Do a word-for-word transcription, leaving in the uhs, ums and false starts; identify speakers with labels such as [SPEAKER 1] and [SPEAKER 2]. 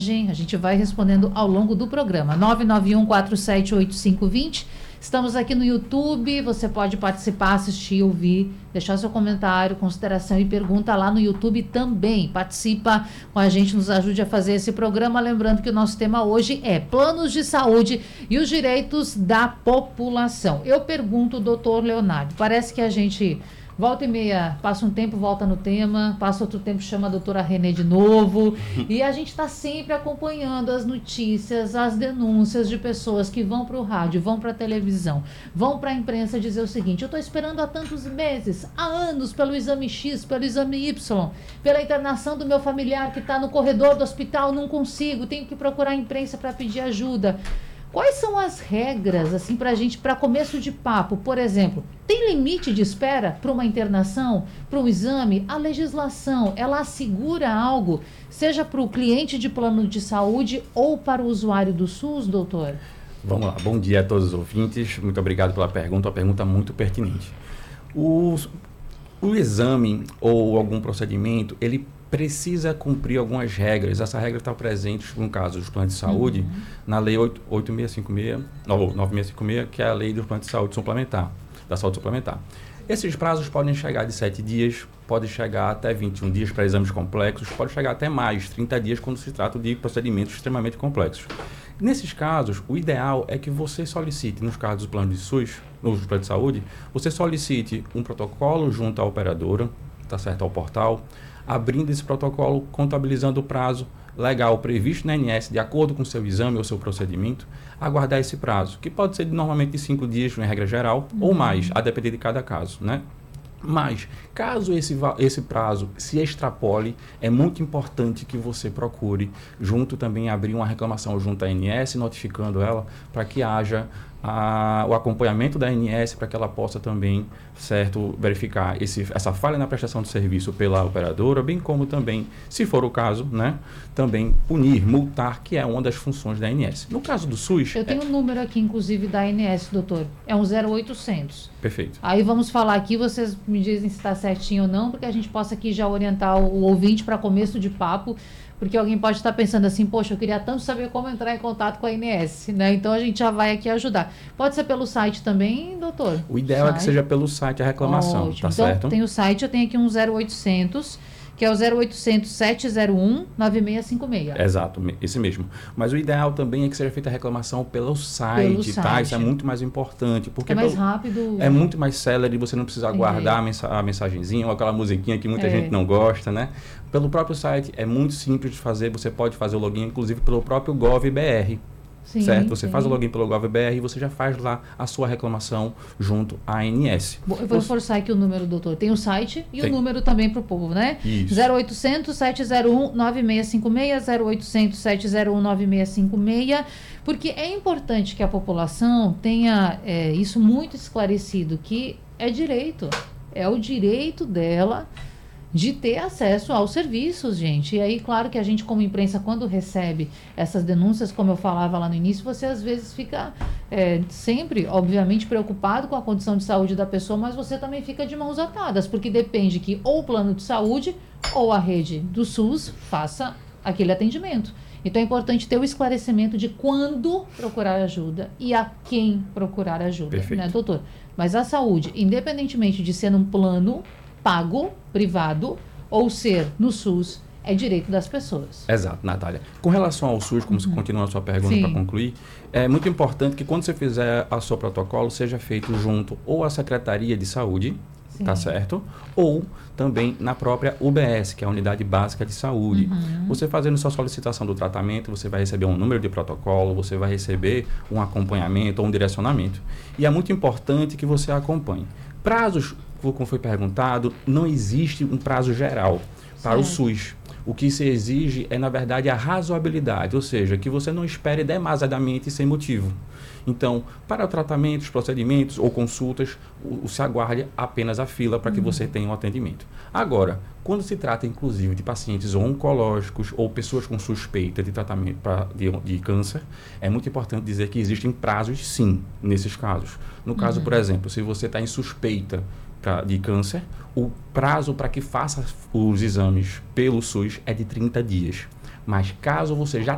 [SPEAKER 1] A gente vai respondendo ao longo do programa. nove nove um quatro sete oito cinco dois zero. Estamos aqui no YouTube. Você pode participar, assistir, ouvir, deixar seu comentário, consideração e pergunta lá no YouTube também. Participa com a gente, nos ajude a fazer esse programa. Lembrando que o nosso tema hoje é planos de saúde e os direitos da população. Eu pergunto, doutor Leonardo, parece que a gente... volta e meia, passa um tempo, volta no tema, passa outro tempo, chama a doutora Renê de novo, e a gente está sempre acompanhando as notícias, as denúncias de pessoas que vão para o rádio, vão para a televisão, vão para a imprensa dizer o seguinte: eu estou esperando há tantos meses, há anos, pelo exame X, pelo exame Y, pela internação do meu familiar que está no corredor do hospital, não consigo, tenho que procurar a imprensa para pedir ajuda. Quais são as regras, assim, para a gente, para começo de papo? Por exemplo, tem limite de espera para uma internação, para um exame? A legislação, ela assegura algo, seja para o cliente de plano de saúde ou para o usuário do SUS, doutor?
[SPEAKER 2] Vamos lá, bom dia a todos os ouvintes, muito obrigado pela pergunta, uma pergunta muito pertinente. O, o exame ou algum procedimento, ele precisa cumprir algumas regras. Essa regra está presente, no caso dos planos de saúde, uhum. na Lei oito mil seiscentos e cinquenta e seis, ou nove mil seiscentos e cinquenta e seis, que é a Lei dos Planos de Saúde Suplementar, da Saúde Suplementar. Esses prazos podem chegar de sete dias, pode chegar até vinte e um dias para exames complexos, pode chegar até mais, trinta dias, quando se trata de procedimentos extremamente complexos. Nesses casos, o ideal é que você solicite, nos casos dos planos de SUS, nos planos de saúde, você solicite um protocolo junto à operadora, tá certo, ao portal, abrindo esse protocolo, contabilizando o prazo legal previsto na A N S, de acordo com o seu exame ou seu procedimento, aguardar esse prazo, que pode ser normalmente de cinco dias, em regra geral, uhum. ou mais, a depender de cada caso, né? Mas, caso esse, esse prazo se extrapole, é muito importante que você procure, junto também, abrir uma reclamação junto à A N S, notificando ela, para que haja a, o acompanhamento da A N S, para que ela possa também, certo, verificar esse, essa falha na prestação de serviço pela operadora, bem como também, se for o caso, né, também punir, multar, que é uma das funções da A N S. No caso do SUS...
[SPEAKER 1] Eu tenho é... um número aqui, inclusive, da A N S, doutor. É um zero oitocentos.
[SPEAKER 2] Perfeito.
[SPEAKER 1] Aí vamos falar aqui, vocês me dizem se está certinho ou não, porque a gente possa aqui já orientar o, o ouvinte para começo de papo, porque alguém pode estar pensando assim: poxa, eu queria tanto saber como entrar em contato com a A N S, né? Então a gente já vai aqui ajudar. Pode ser pelo site também, doutor?
[SPEAKER 2] O ideal site. é que seja pelo site a reclamação,
[SPEAKER 1] Ótimo.
[SPEAKER 2] tá
[SPEAKER 1] então,
[SPEAKER 2] certo?
[SPEAKER 1] Tem o site, eu tenho aqui um zero oitocentos, que é o zero oitocentos, sete zero um, nove seis cinco seis.
[SPEAKER 2] Exato, esse mesmo. Mas o ideal também é que seja feita a reclamação pelo site, pelo tá? Site. Isso é muito mais importante. Porque
[SPEAKER 1] é mais
[SPEAKER 2] pelo,
[SPEAKER 1] rápido.
[SPEAKER 2] É muito mais célere, você não precisa aguardar é. a, mensa a mensagenzinha ou aquela musiquinha que muita é. gente não gosta, né? Pelo próprio site é muito simples de fazer, você pode fazer o login, inclusive, pelo próprio GovBR. Sim, certo? Você sim. faz o login pelo GovBR e você já faz lá a sua reclamação junto à A N S.
[SPEAKER 1] Bom, eu vou reforçar aqui o número, doutor. Tem o site e Tem. o número também para o povo, né?
[SPEAKER 2] Isso.
[SPEAKER 1] zero oitocentos, sete zero um, nove seis cinco seis, zero oitocentos, sete zero um, nove seis cinco seis, porque é importante que a população tenha é, isso muito esclarecido, que é direito, é o direito dela de ter acesso aos serviços, gente. E aí, claro que a gente, como imprensa, quando recebe essas denúncias, como eu falava lá no início, você às vezes fica é, sempre, obviamente, preocupado com a condição de saúde da pessoa, mas você também fica de mãos atadas, porque depende que ou o plano de saúde ou a rede do SUS faça aquele atendimento. Então é importante ter o esclarecimento de quando procurar ajuda e a quem procurar ajuda,
[SPEAKER 2] Perfeito.
[SPEAKER 1] né, doutor? Mas a saúde, independentemente de ser num plano pago, privado, ou ser no SUS, é direito das pessoas.
[SPEAKER 2] Exato, Natália. Com relação ao SUS, como uhum. você continua a sua pergunta para concluir, é muito importante que quando você fizer o seu protocolo, seja feito junto ou à Secretaria de Saúde, Sim. tá certo? Ou também na própria U B S, que é a Unidade Básica de Saúde. Uhum. Você fazendo sua solicitação do tratamento, você vai receber um número de protocolo, você vai receber um acompanhamento ou um direcionamento. E é muito importante que você acompanhe. Prazos, como foi perguntado, não existe um prazo geral para certo. o SUS. O que se exige é, na verdade, a razoabilidade, ou seja, que você não espere demasiadamente sem motivo. Então, para tratamentos, procedimentos ou consultas, o, o se aguarde apenas a fila para que uhum. você tenha um atendimento. Agora, quando se trata, inclusive, de pacientes oncológicos ou pessoas com suspeita de tratamento pra, de, de câncer, é muito importante dizer que existem prazos, sim, nesses casos. No caso, uhum. por exemplo, se você está em suspeita pra, de câncer, o prazo para que faça os exames pelo SUS é de trinta dias. Mas caso você já